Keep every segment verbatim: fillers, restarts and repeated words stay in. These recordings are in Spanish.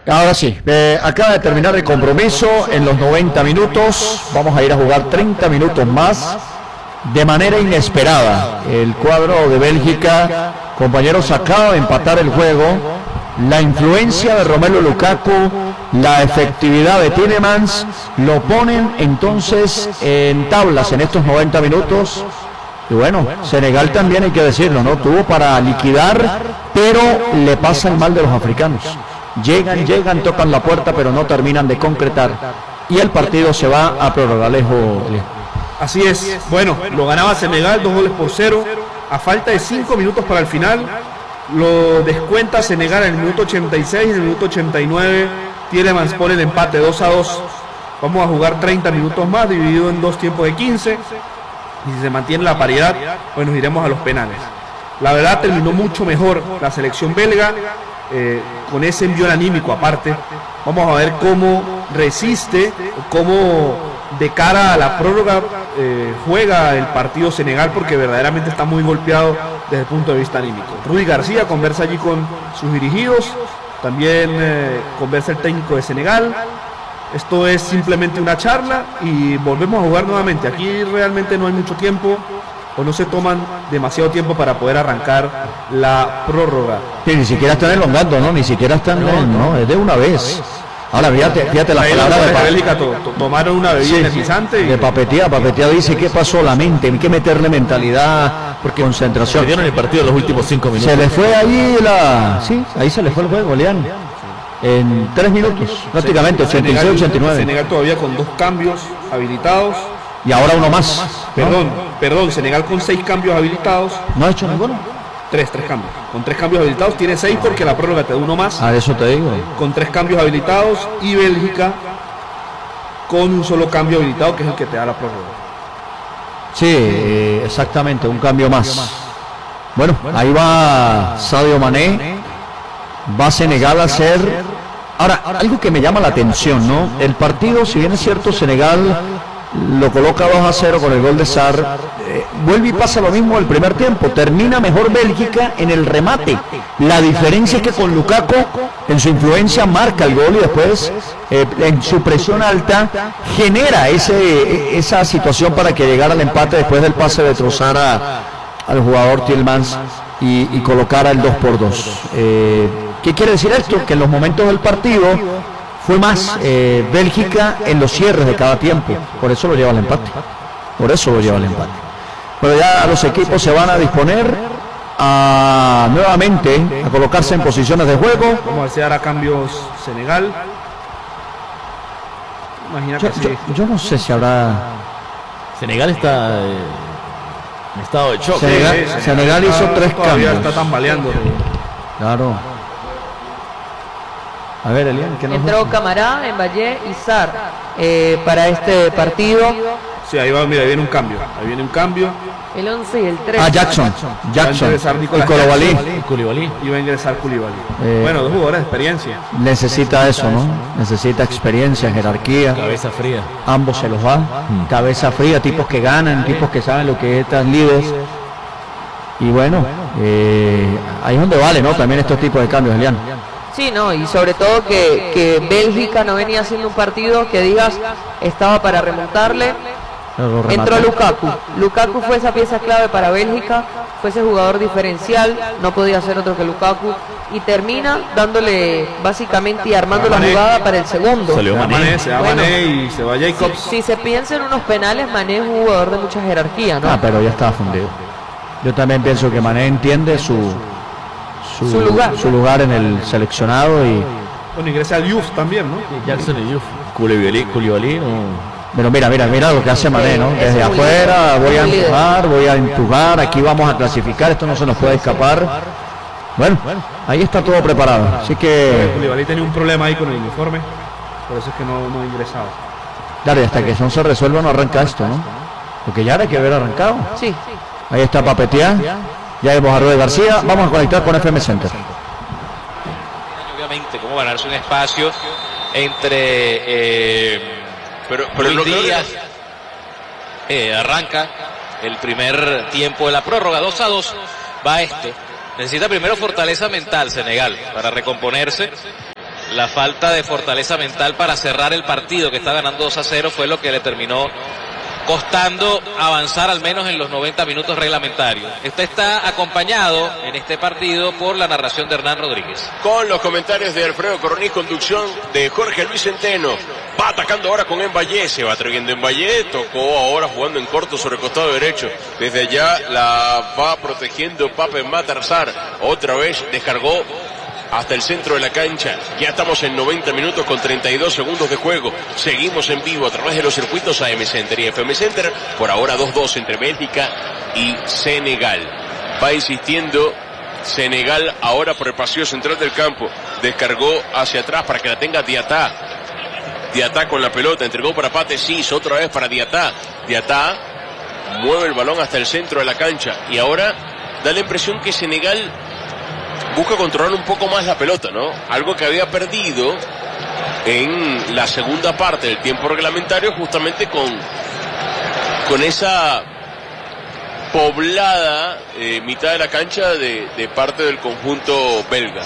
Ahora sí, eh, acaba de terminar el compromiso en los noventa minutos, vamos a ir a jugar treinta minutos más de manera inesperada. El cuadro de Bélgica, compañeros, acaba de empatar el juego. La influencia de Romelu Lukaku, la efectividad de Tielemans, lo ponen entonces en tablas en estos noventa minutos. Y bueno, Senegal también hay que decirlo, ¿no? Tuvo para liquidar, pero le pasa el mal de los africanos. Llegan, llegan, tocan la puerta, pero no terminan de concretar. Y el partido se va a prórroga, Alejo. Así es. Bueno, lo ganaba Senegal, dos goles por cero. A falta de cinco minutos para el final, lo descuenta Senegal en el minuto ochenta y seis, en el minuto ochenta y nueve. Tielemans pone el empate dos a dos. Vamos a jugar treinta minutos más, dividido en dos tiempos de quince. Y si se mantiene la paridad, pues nos iremos a los penales. La verdad, terminó mucho mejor la selección belga. Eh, con ese envío anímico aparte, vamos a ver cómo resiste, cómo de cara a la prórroga eh, juega el partido Senegal, porque verdaderamente está muy golpeado desde el punto de vista anímico. Rudy García conversa allí con sus dirigidos, también eh, conversa el técnico de Senegal. Esto es simplemente una charla y volvemos a jugar nuevamente. Aquí realmente no hay mucho tiempo, o no se toman demasiado tiempo para poder arrancar la prórroga. Sí, ni siquiera están elongando, ¿no? Ni siquiera están, no, no, no es de una vez. Ahora, fíjate, fíjate la palabra de Bélgica, to, to, tomaron una bebida energizante. Sí, y... De Papetía, Papetía dice qué pasó la mente, hay que meterle mentalidad, porque concentración. Perdieron el partido en los últimos cinco minutos. Se le fue ahí la, sí, ahí se le fue el juego, Leán. En tres minutos, prácticamente, ochenta y seis ochenta y nueve. Senegal todavía con dos cambios habilitados. Y ahora uno más. Perdón, ¿no? perdón, Senegal con seis cambios habilitados. ¿No ha hecho ninguno? Tres, tres cambios. Con tres cambios habilitados, tiene seis porque la prórroga te da uno más. Ah, eso te digo. Con tres cambios habilitados, y Bélgica con un solo cambio habilitado, que es el que te da la prórroga. Sí, exactamente, un cambio más. Bueno, ahí va Sadio Mané. Va Senegal a hacer... Ahora, algo que me llama la atención, ¿no? El partido, si bien es cierto, Senegal lo coloca dos a cero con el gol de Sarr, eh, vuelve y pasa lo mismo el primer tiempo, termina mejor Bélgica en el remate. La diferencia es que con Lukaku, en su influencia, marca el gol y después eh, en su presión alta genera ese, esa situación para que llegara al empate después del pase de Trossard a, al jugador Tielemans y, y colocara el dos por dos. Eh, ¿qué quiere decir esto? Que en los momentos del partido fue más eh, Bélgica en los cierres de cada tiempo, por eso lo lleva al empate, por eso lo lleva al empate. Pero ya los equipos se van a disponer a nuevamente a colocarse en posiciones de juego. Vamos a ver si hará cambios Senegal. Yo, yo, yo no sé si habrá. Senegal está eh, en estado de shock. Senegal, sí, sí, Senegal, Senegal hizo tres cambios. Está tambaleando. Claro. A ver, Elian, ¿qué nos entró Camará, Mbaye y Sarr eh, para este partido. Sí, ahí va, mira, ahí viene un cambio. Ahí viene un cambio. El once y el tres. Ah, Jackson. Jackson. Y Koulibaly. Iba a ingresar Koulibaly. Eh, bueno, dos jugadores de experiencia. Necesita eso, ¿no? Necesita experiencia, jerarquía. Cabeza fría. Ambos se los va. Mm. Cabeza fría, tipos que ganan, tipos que saben lo que es estas líderes. Y bueno, eh, ahí es donde vale, ¿no? También estos tipos de cambios, Elian. Sí, no, y sobre todo que, que Bélgica no venía haciendo un partido que digas estaba para remontarle. Entró Lukaku. Lukaku fue esa pieza clave para Bélgica, fue ese jugador diferencial, no podía ser otro que Lukaku, y termina dándole básicamente y armando la jugada para el segundo. Salió Mané, se va bueno, Mané y se va Jacobs. Si, si se piensa en unos penales, Mané es un jugador de mucha jerarquía, ¿no? Ah, pero ya estaba fundido. Yo también pienso que Mané entiende su Su, su, lugar. su lugar en el seleccionado y bueno, ingresa al Youth también, ¿no? Jackson y Youth. Koulibaly, Koulibaly no. Pero mira, mira, mira lo que hace Mané, ¿no? Desde afuera voy a empujar, voy a empujar, aquí vamos a clasificar, esto no se nos puede escapar. Bueno, ahí está todo preparado, así que... Koulibaly tenía un problema ahí con el uniforme, por eso es que no, no ha ingresado. Claro, y hasta que no se resuelva no arranca esto, ¿no? Porque ya hay que haber arrancado. Sí. Ahí está Papetía. Ya vemos a Rudy García, vamos a conectar con F M Center. Obviamente, cómo ganarse un espacio entre eh, pero, pero Luis Díaz. Eh, arranca el primer tiempo de la prórroga, dos a dos va esto. Necesita primero fortaleza mental Senegal para recomponerse. la falta de fortaleza mental para cerrar el partido, que está ganando dos a cero, fue lo que le terminó costando avanzar al menos en los noventa minutos reglamentarios. Este está acompañado en este partido por la narración de Hernán Rodríguez. Con los comentarios de Alfredo Coroní, conducción de Jorge Luis Centeno. Va atacando ahora con Emballé, se va atreviendo Emballé, tocó ahora jugando en corto sobre el costado derecho. Desde allá la va protegiendo Pape Matarzar. Otra vez descargó hasta el centro de la cancha. Ya estamos en noventa minutos con treinta y dos segundos de juego. Seguimos en vivo a través de los circuitos A M Center y F M Center. Por ahora dos dos entre Bélgica y Senegal. Va insistiendo Senegal ahora por el pasillo central del campo. Descargó hacia atrás para que la tenga Diatá. Diatá con la pelota, entregó para Pathé Ciss, otra vez para Diatá. Diatá mueve el balón hasta el centro de la cancha. Y ahora da la impresión que Senegal busca controlar un poco más la pelota, ¿no? Algo que había perdido en la segunda parte del tiempo reglamentario, justamente con, con esa poblada eh, mitad de la cancha de, de parte del conjunto belga.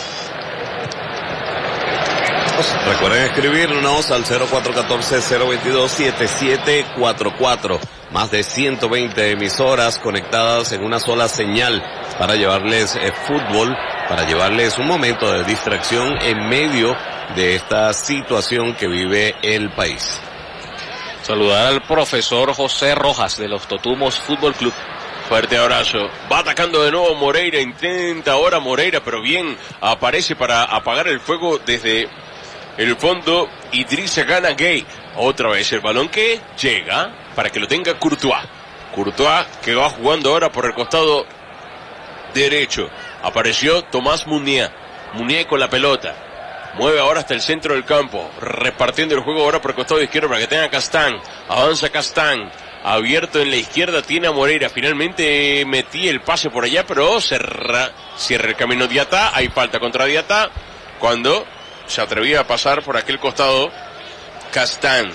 Recuerden escribirnos al cero cuatro uno cuatro, cero dos dos, siete siete cuatro cuatro. Más de ciento veinte emisoras conectadas en una sola señal para llevarles eh, fútbol, para llevarles un momento de distracción en medio de esta situación que vive el país. Saludar al profesor José Rojas de los Totumos Fútbol Club. Fuerte abrazo. Va atacando de nuevo Moreira, intenta ahora Moreira, pero bien aparece para apagar el fuego desde el fondo Idrissa Gana Gueye. Otra vez el balón que llega para que lo tenga Courtois. Courtois que va jugando ahora por el costado derecho. Apareció Tomás Munier. Munier con la pelota. Mueve ahora hasta el centro del campo. Repartiendo el juego ahora por el costado izquierdo para que tenga Castán. Avanza Castán. Abierto en la izquierda tiene a Moreira. Finalmente metí el pase por allá, pero cerra, cierra el camino Diatá. Hay falta contra Diatá. Cuando se atrevía a pasar por aquel costado Castán.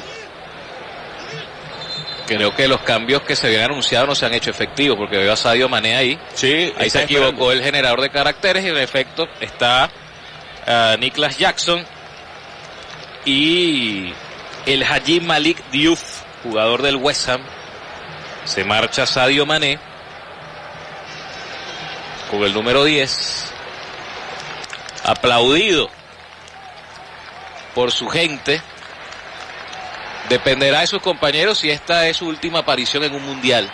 Creo que los cambios que se habían anunciado no se han hecho efectivos, porque veo a Sadio Mané ahí. Sí, ahí se equivocó esperando el generador de caracteres y en efecto está uh, Nicholas Jackson y el Haji Malik Diouf, jugador del West Ham. Se marcha Sadio Mané con el número diez, aplaudido por su gente. Dependerá de sus compañeros si esta es su última aparición en un mundial.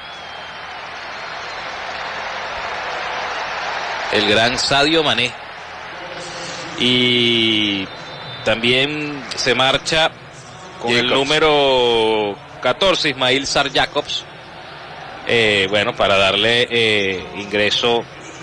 El gran Sadio Mané. Y también se marcha con Jacobs, el número catorce, Ismail Sarr Jacobs. Eh, bueno, para darle eh, ingreso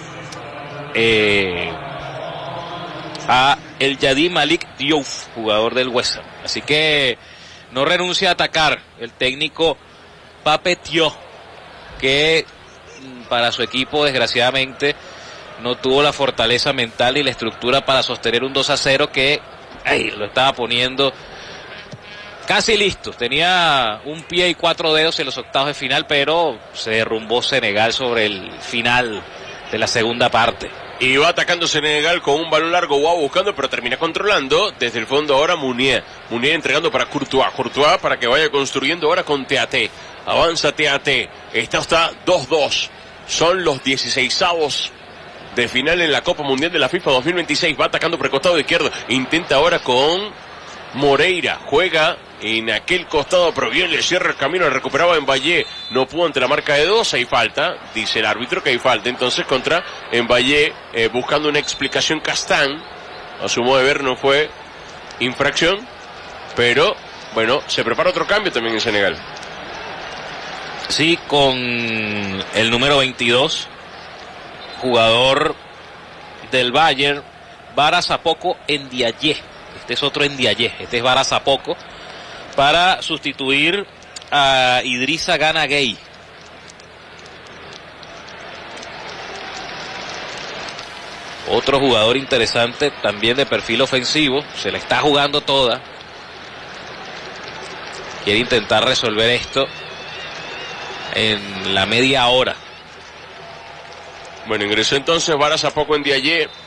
eh, a el Yadi Malik Diouf, jugador del West Ham. Así que no renuncia a atacar el técnico Pape Thiaw, que para su equipo desgraciadamente no tuvo la fortaleza mental y la estructura para sostener un dos a cero que ay, lo estaba poniendo casi listo. Tenía un pie y cuatro dedos en los octavos de final, pero se derrumbó Senegal sobre el final de la segunda parte. Y va atacando Senegal con un balón largo, wow, buscando, pero termina controlando. Desde el fondo ahora Munier. Munier entregando para Courtois. Courtois para que vaya construyendo ahora con T A T. Avanza T A T. Esta está dos dos. Son los dieciseisavos de final en la Copa Mundial de la FIFA dos mil veintiséis. Va atacando por el costado izquierdo. Intenta ahora con Moreira. Juega en aquel costado, pero bien le cierra el camino. Recuperaba Emballé. No pudo ante la marca de dos. Hay falta. Dice el árbitro que hay falta. Entonces contra Emballé, eh, buscando una explicación Castán. A su modo de ver no fue infracción. Pero, bueno, se prepara otro cambio también en Senegal. Sí, con el número veintidós. Jugador del Bayern, Bara Sapoko Ndiaye. Este es otro Ndiaye. Este es Bara Sapoko, para sustituir a Idrissa Gana Gueye. Otro jugador interesante, también de perfil ofensivo, se le está jugando toda. Quiere intentar resolver esto en la media hora. Bueno, ingresó entonces Bara Sapoko Ndiaye.